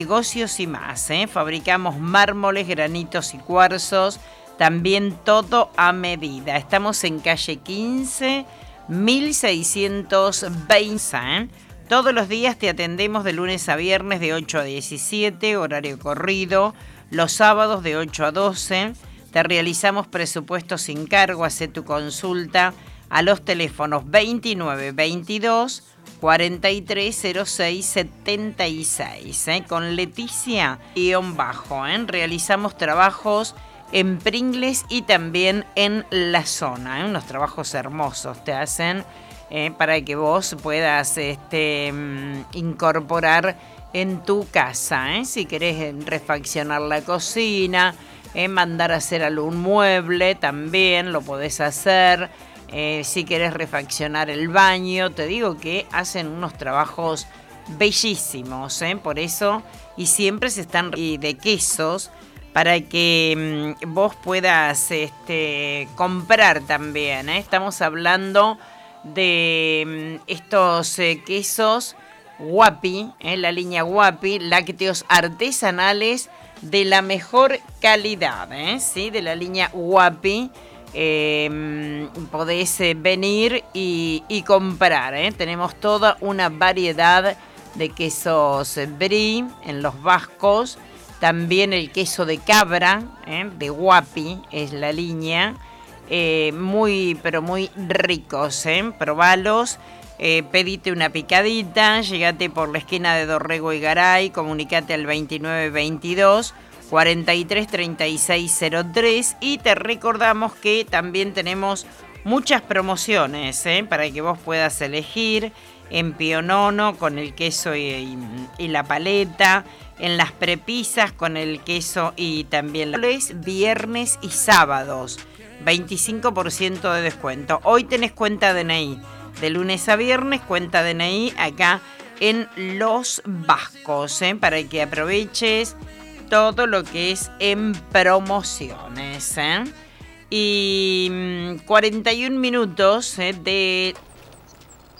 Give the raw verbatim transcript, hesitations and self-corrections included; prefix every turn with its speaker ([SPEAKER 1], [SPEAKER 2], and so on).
[SPEAKER 1] Negocios y más, ¿eh? Fabricamos mármoles, granitos y cuarzos, también todo a medida. Estamos en calle quince, mil seiscientos veinte, ¿eh? Todos los días te atendemos de lunes a viernes de ocho a diecisiete, horario corrido, los sábados de ocho a doce. Te realizamos presupuestos sin cargo, hace tu consulta a los teléfonos veintinueve veintidós cuarenta y tres cero seis setenta y seis, ¿eh? Con Leticia guión bajo, ¿eh? Realizamos trabajos en Pringles y también en la zona, ¿eh? Unos trabajos hermosos te hacen eh, para que vos puedas este, incorporar en tu casa, ¿eh? Si querés refaccionar la cocina, eh, mandar a hacer algún mueble, también lo podés hacer. Eh, si querés refaccionar el baño, te digo que hacen unos trabajos bellísimos, ¿eh? Por eso, y siempre se están de quesos para que mmm, vos puedas este, comprar también, ¿eh? Estamos hablando de mmm, estos eh, quesos Guapi, ¿eh? La línea Guapi, lácteos artesanales de la mejor calidad, ¿eh? ¿Sí? De la línea Guapi. Eh, podés eh, venir y, y comprar, ¿eh? Tenemos toda una variedad de quesos brie en los vascos, también el queso de cabra, ¿eh? De Guapi es la línea, eh, muy pero muy ricos, ¿eh? Probalos, eh, pedite una picadita, llegate por la esquina de Dorrego y Garay, comunicate al veintinueve veintidós cuarenta y tres treinta y seis cero tres y te recordamos que también tenemos muchas promociones, ¿eh? Para que vos puedas elegir en Pionono con el queso y, y, y la paleta, en las prepisas con el queso y también los viernes y sábados, veinticinco por ciento de descuento. Hoy tenés cuenta D N I, de lunes a viernes cuenta D N I acá en Los Vascos, ¿eh? Para que aproveches todo lo que es en promociones, ¿eh? Y cuarenta y un minutos ¿eh? de